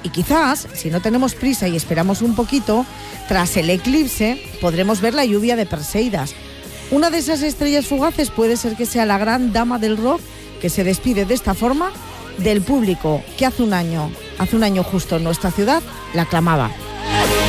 Y quizás, si no tenemos prisa y esperamos un poquito, tras el eclipse podremos ver la lluvia de Perseidas. Una de esas estrellas fugaces puede ser que sea la gran dama del rock, que se despide de esta forma del público que hace un año justo en nuestra ciudad, la aclamaba.